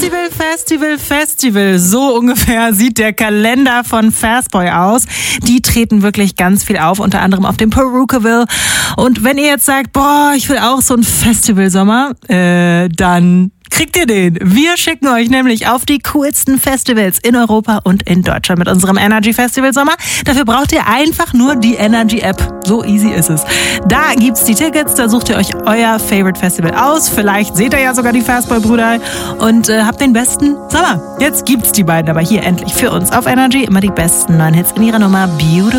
Festival. So ungefähr sieht der Kalender von Fastboy aus. Die treten wirklich ganz viel auf, unter anderem auf dem Perukaville. Und wenn ihr jetzt sagt, boah, ich will auch so einen Festivalsommer, dann kriegt ihr den. Wir schicken euch nämlich auf die coolsten Festivals in Europa und in Deutschland mit unserem Energy Festival Sommer. Dafür braucht ihr einfach nur die Energy App. So easy ist es. Da gibt's die Tickets, da sucht ihr euch euer Favorite Festival aus. Vielleicht seht ihr ja sogar die Fastboy-Brüder und habt den besten Sommer. Jetzt gibt's die beiden aber hier endlich für uns auf Energy. Immer die besten neuen Hits in ihrer Nummer Beautiful.